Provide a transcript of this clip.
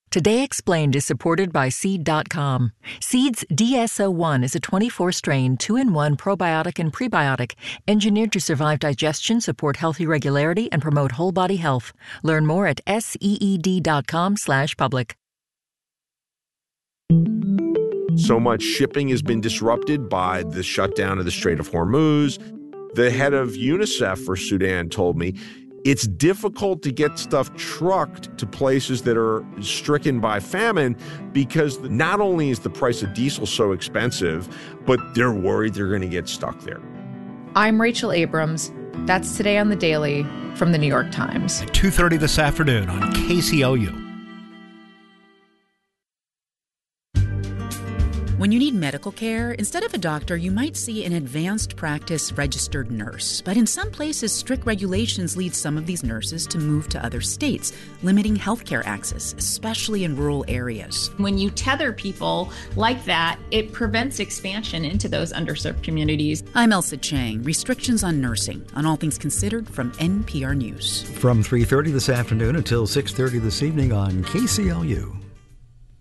Today Explained is supported by Seed.com. Seed's DSO1 is a 24-strain, 2-in-1 probiotic and prebiotic engineered to survive digestion, support healthy regularity, and promote whole-body health. Learn more at seed.com/public. So much shipping has been disrupted by the shutdown of the Strait of Hormuz. The head of UNICEF for Sudan told me it's difficult to get stuff trucked to places that are stricken by famine because not only is the price of diesel so expensive, but they're worried they're going to get stuck there. I'm Rachel Abrams. That's Today on the Daily from the New York Times. At 2:30 this afternoon on KCOU. When you need medical care, instead of a doctor, you might see an advanced practice registered nurse. But in some places, strict regulations lead some of these nurses to move to other states, limiting healthcare access, especially in rural areas. When you tether people like that, it prevents expansion into those underserved communities. I'm Elsa Chang. Restrictions on nursing, on All Things Considered from NPR News. From 3:30 this afternoon until 6:30 this evening on KCLU.